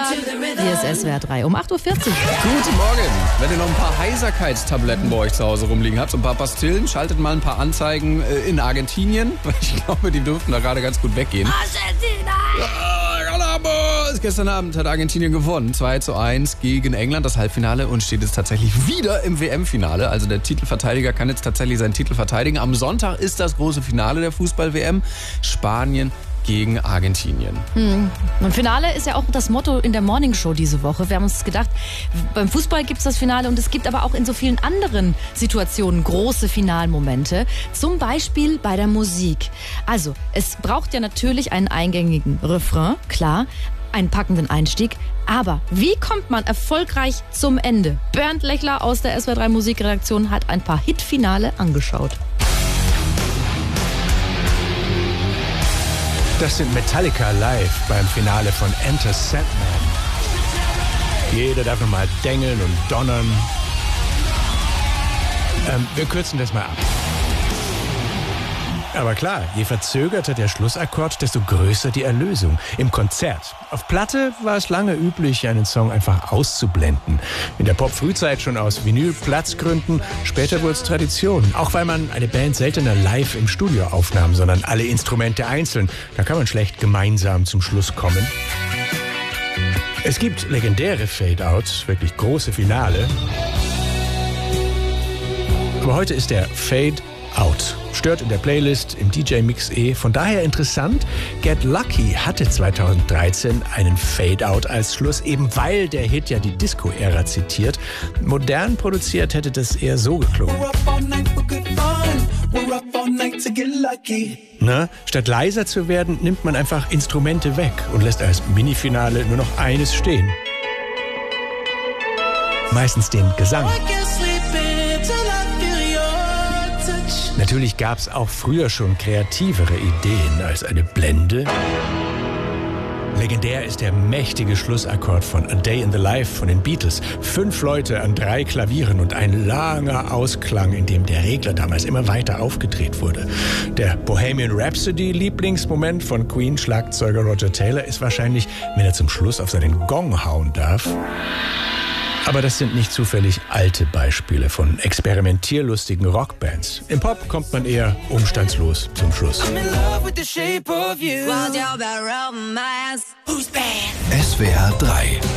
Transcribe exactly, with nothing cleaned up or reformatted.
Sonntag. Hier ist S W R drei um acht Uhr vierzig. Guten Morgen. Wenn ihr noch ein paar Heiserkeitstabletten bei euch zu Hause rumliegen habt, so ein paar Pastillen, schaltet mal ein paar Anzeigen in Argentinien. Ich glaube, die dürften da gerade ganz gut weggehen. Argentina! Gestern Abend hat Argentinien gewonnen. zwei zu eins gegen England, das Halbfinale, und steht jetzt tatsächlich wieder im W M-Finale. Also der Titelverteidiger kann jetzt tatsächlich seinen Titel verteidigen. Am Sonntag ist das große Finale der Fußball-W M. Spanien gegen Argentinien. Hm. Und Finale ist ja auch das Motto in der Morningshow diese Woche. Wir haben uns gedacht, beim Fußball gibt es das Finale und es gibt aber auch in so vielen anderen Situationen große Finalmomente. Zum Beispiel bei der Musik. Also, es braucht ja natürlich einen eingängigen Refrain, klar, einen packenden Einstieg. Aber wie kommt man erfolgreich zum Ende? Bernd Lechler aus der S W R drei Musikredaktion hat ein paar Hitfinale angeschaut. Das sind Metallica live beim Finale von Enter Sandman. Jeder darf nochmal dengeln und donnern. Ähm, wir kürzen das mal ab. Aber klar, je verzögerter der Schlussakkord, desto größer die Erlösung. Im Konzert. Auf Platte war es lange üblich, einen Song einfach auszublenden. In der Pop-Frühzeit schon aus Vinyl-Platzgründen. Später wurde es Tradition. Auch weil man eine Band seltener live im Studio aufnahm, sondern alle Instrumente einzeln. Da kann man schlecht gemeinsam zum Schluss kommen. Es gibt legendäre Fade-Outs, wirklich große Finale. Aber heute ist der Fade-Out. Stört in der Playlist, im D J-Mix eh. Von daher interessant, Get Lucky hatte zweitausenddreizehn einen Fade-Out als Schluss, eben weil der Hit ja die Disco-Ära zitiert. Modern produziert hätte das eher so geklungen. Na, statt leiser zu werden, nimmt man einfach Instrumente weg und lässt als Mini-Finale nur noch eines stehen. Meistens den Gesang. Natürlich gab es auch früher schon kreativere Ideen als eine Blende. Legendär ist der mächtige Schlussakkord von A Day in the Life von den Beatles. Fünf Leute an drei Klavieren und ein langer Ausklang, in dem der Regler damals immer weiter aufgedreht wurde. Der Bohemian Rhapsody-Lieblingsmoment von Queen-Schlagzeuger Roger Taylor ist wahrscheinlich, wenn er zum Schluss auf seinen Gong hauen darf. Aber das sind nicht zufällig alte Beispiele von experimentierlustigen Rockbands. Im Pop kommt man eher umstandslos zum Schluss. S W R drei